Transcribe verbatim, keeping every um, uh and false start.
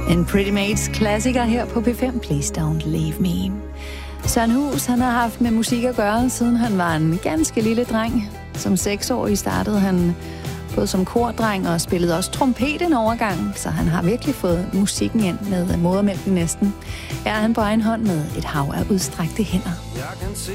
En Pretty Mates klassiker her på P fem. Please don't leave me. Søren Hus, han har haft med musik at gøre, siden han var en ganske lille dreng. Som seksårig startede han både som kordreng og spillede også trompet en overgang, så han har virkelig fået musikken ind med modermælken næsten. Er han på egen hånd med et hav af udstrakte hænder.